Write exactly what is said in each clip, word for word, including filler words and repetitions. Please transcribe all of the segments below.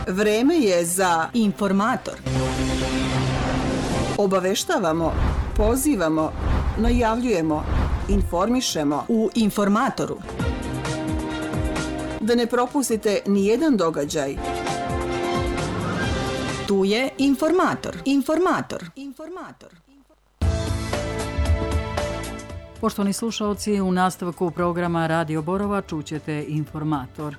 Vreme je za Informator. Obaveštavamo, pozivamo, najavljujemo, informišemo U Informatoru. Da ne propustite ni jedan događaj. Tu je Informator. Informator. Informator. Poštovani slušalci, u nastavku programa Radio Borova čućete Informator.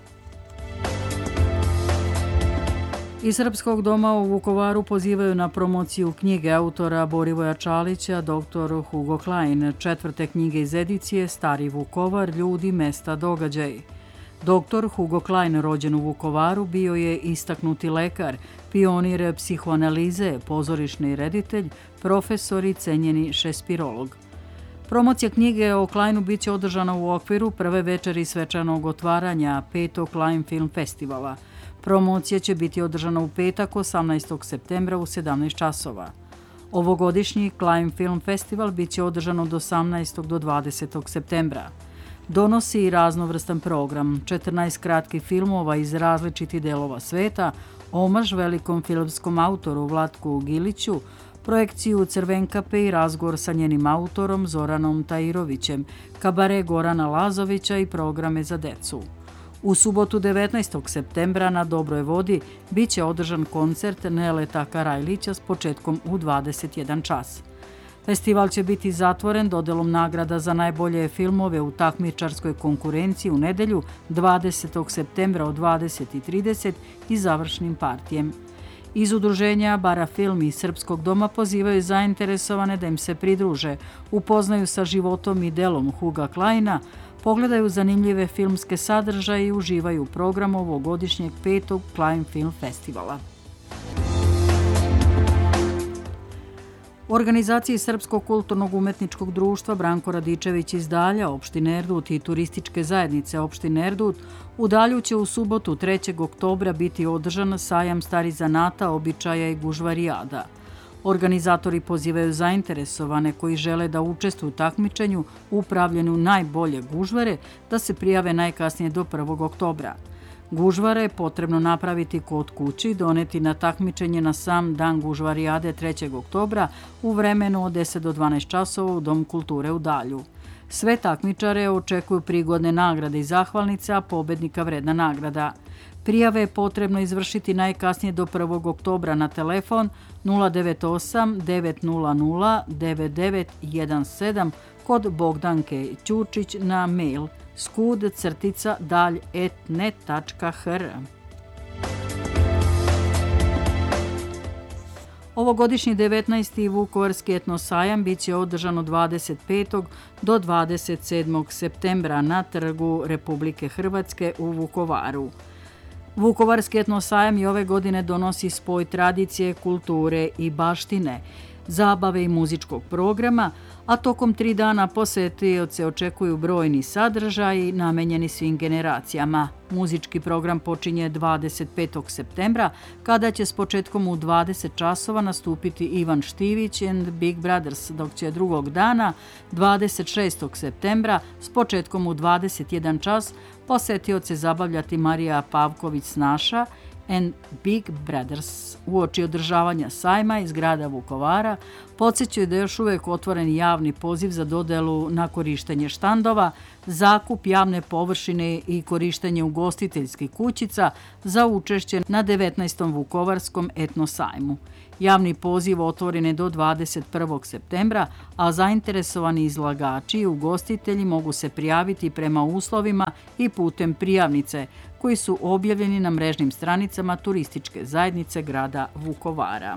Iz Srpskog doma u Vukovaru pozivaju na promociju knjige autora Borivoja Čalića, doktor Hugo Klein, četvrte knjige iz edicije Stari Vukovar, ljudi, mesta, događaji. Doktor Hugo Klein, rođen u Vukovaru, bio je istaknuti lekar, pionir psihoanalize, pozorišni reditelj, profesor i cenjeni šekspirolog. Promocija knjige o Kleinu bit će održana u okviru prve večeri svečanog otvaranja petog Klein Film Festivala. Promocija će biti održana u petak osamnaestog septembra u sedamnaest časova. Ovogodišnji Klein Film Festival bit će održan od osamnaestog do dvadesetog septembra. Donosi i raznovrstan program, četrnaest kratkih filmova iz različitih delova sveta, omaž velikom filmskom autoru Vlatku Giliću, projekciju Crvenkape i razgovor sa njenim autorom Zoranom Tajirovićem, kabare Gorana Lazovića i programe za decu. U subotu devetnaestog septembra na Dobroj vodi bit će održan koncert Neleta Karajlića s početkom u dvadeset jedan čas. Festival će biti zatvoren dodelom nagrada za najbolje filmove u takmičarskoj konkurenciji u nedelju dvadesetog septembra od dvadeset i trideset i završnim partijem. Iz udruženja Bara Film i Srpskog doma pozivaju zainteresovane da im se pridruže, upoznaju sa životom i delom Huga Kleina, pogledaju zanimljive filmske sadržaje i uživaju u programu ovogodišnjeg petog Klein Film Festivala. U organizaciji Srpskog kulturnog umetničkog društva Branko Radičević iz Dalja, opštine Erdut i turističke zajednice opštine Erdut, u Dalju će u subotu trećeg oktobra biti održan sajam starih zanata, običaja i gužvarijada. Organizatori pozivaju zainteresovane koji žele da učestvuju u takmičenju u pravljenju najbolje gužvare da se prijave najkasnije do prvog oktobra. Gužvare je potrebno napraviti kod kući i doneti na takmičenje na sam dan gužvarijade trećeg oktobra u vremenu od deset do dvanaest časova u Dom kulture u Dalju. Sve takmičare očekuju prigodne nagrade i zahvalnice, a pobednika vredna nagrada. Prijave je potrebno izvršiti najkasnije do prvog oktobra na telefon nula devet osam devet nula nula devet devet jedan sedam kod Bogdanke Ćurčić na mail skud crtica dalj et net tačka hr. Ovogodišnji devetnaesti Vukovarski etnosajam bit će održan od dvadeset petog do dvadeset sedmog septembra na Trgu Republike Hrvatske u Vukovaru. Vukovarski etnosajam i ove godine donosi spoj tradicije, kulture i baštine, zabave i muzičkog programa, a tokom tri dana posetioce očekuju brojni sadržaji namenjeni svim generacijama. Muzički program počinje dvadeset petog septembra, kada će s početkom u dvadeset časova nastupiti Ivan Štivić and Big Brothers, dok će drugog dana, dvadeset šestog septembra, s početkom u dvadeset jedan čas, posetioce zabavljati Marija Pavković-Snaša and Big Brothers. Uoči održavanja sajma iz grada Vukovara podsjećaju da je još uvijek otvoren javni poziv za dodelu na korištenje štandova, zakup javne površine i korištenje ugostiteljskih kućica za učešće na devetnaestom Vukovarskom etnosajmu. Javni poziv otvoren je do dvadeset prvog septembra, a zainteresovani izlagači i ugostitelji mogu se prijaviti prema uslovima i putem prijavnice koji su objavljeni na mrežnim stranicama turističke zajednice grada Vukovara.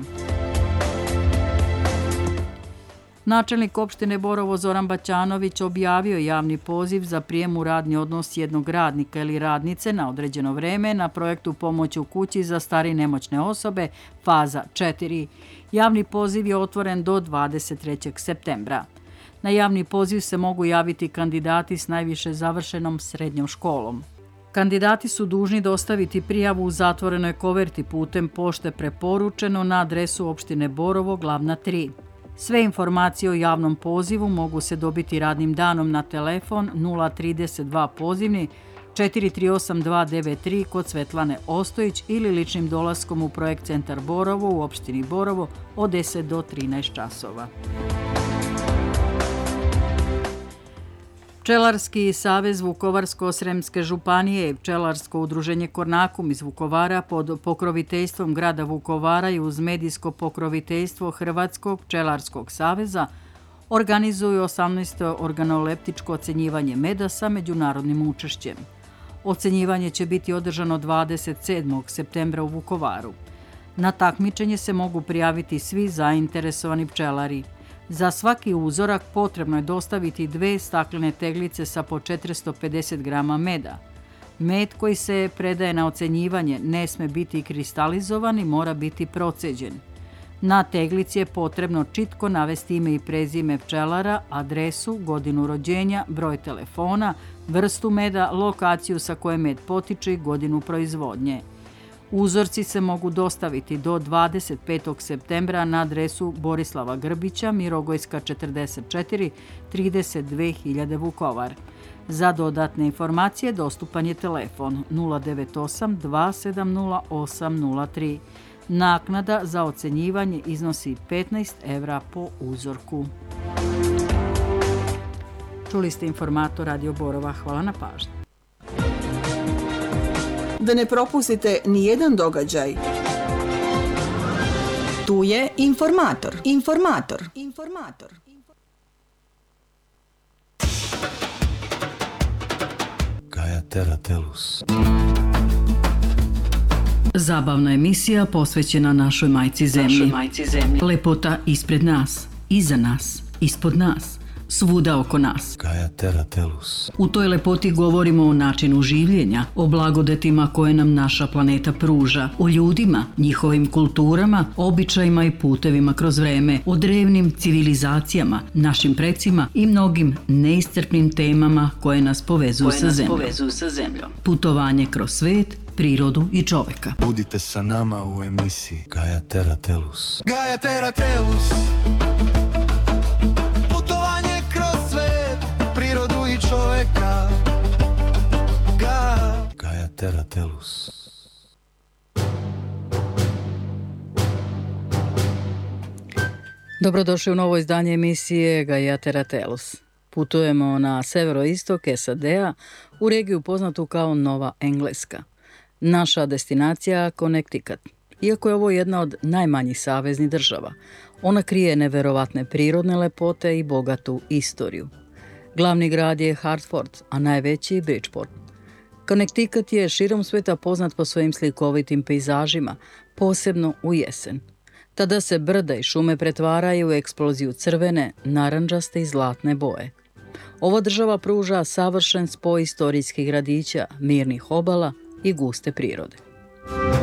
Načelnik opštine Borovo Zoran Baćanović objavio javni poziv za prijem u radni odnos jednog radnika ili radnice na određeno vreme na projektu Pomoć u kući za stare i nemoćne osobe, faza četiri. Javni poziv je otvoren do dvadeset trećeg septembra. Na javni poziv se mogu javiti kandidati s najviše završenom srednjom školom. Kandidati su dužni dostaviti prijavu u zatvorenoj koverti putem pošte preporučeno na adresu opštine Borovo, Glavna tri. Sve informacije o javnom pozivu mogu se dobiti radnim danom na telefon nula trideset dva pozivni četiri tri osam dva devet tri kod Svetlane Ostojić ili ličnim dolaskom u Projekt centar Borovo u opštini Borovo od deset do trinaest časova. Pčelarski savez Vukovarsko-sremske županije i Pčelarsko udruženje Kornakum iz Vukovara pod pokroviteljstvom grada Vukovara i uz medijsko pokroviteljstvo Hrvatskog pčelarskog saveza organizuju osamnaesto organoleptičko ocenjivanje meda sa međunarodnim učešćem. Ocenjivanje će biti održano dvadeset sedmog septembra u Vukovaru. Na takmičenje se mogu prijaviti svi zainteresovani pčelari. Za svaki uzorak potrebno je dostaviti dve staklene teglice sa po četiristo pedeset grama meda. Med koji se predaje na ocenjivanje ne sme biti kristalizovan i mora biti proceđen. Na teglici je potrebno čitko navesti ime i prezime pčelara, adresu, godinu rođenja, broj telefona, vrstu meda, lokaciju sa koje med potiče i godinu proizvodnje. Uzorci se mogu dostaviti do dvadeset petog septembra na adresu Borislava Grbića, Mirogojska četrdeset četiri, trideset dve hiljade Vukovar. Za dodatne informacije dostupan je telefon nula devet osam dva sedam nula osam nula tri. Naknada za ocenjivanje iznosi petnaest evra po uzorku. Čuli ste Informator Radio Borova. Hvala na pažnji. Da ne propustite ni jedan događaj. Tu je Informator. Informator. Informator. Gaia Terra Tellus. Zabavna emisija posvećena našoj majci zemlji. Našoj majci zemlji. Lepota ispred nas, iza nas, ispod nas, svuda oko nas. Gaia Terra Tellus. U toj lepoti govorimo o načinu življenja, o blagodetima koje nam naša planeta pruža, o ljudima, njihovim kulturama, običajima i putevima kroz vreme, o drevnim civilizacijama, našim precima i mnogim neiscrpnim temama koje nas povezuju koje sa nas zemljom. povezuju sa zemljom. Putovanje kroz svet, prirodu i čoveka. Budite sa nama u emisiji Gaia Terra Tellus. Gaia Terra Tellus. Putovanje kroz svet, prirodu i čoveka. Gaia, Gaia Terra Tellus. Dobrodošli u novo izdanje emisije Gaia Terra Tellus. Putujemo na severoistok S A D-a u regiju poznatu kao Nova Engleska. Naša destinacija Connecticut. Iako je ovo jedna od najmanjih saveznih država, ona krije neverovatne prirodne lepote i bogatu istoriju. Glavni grad je Hartford, a najveći Bridgeport. Connecticut je širom sveta poznat po svojim slikovitim pejzažima, posebno u jesen. Tada se brda i šume pretvaraju u eksploziju crvene, narandžaste i zlatne boje. Ova država pruža savršen spoj istorijskih gradića, mirnih obala i guste prirode.